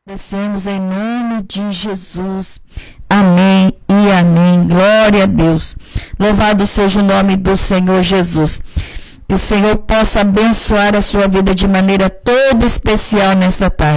Agradecemos em nome de Jesus. Amém e amém. Glória a Deus. Louvado seja o nome do Senhor Jesus. Que o Senhor possa abençoar a sua vida de maneira toda especial nesta tarde.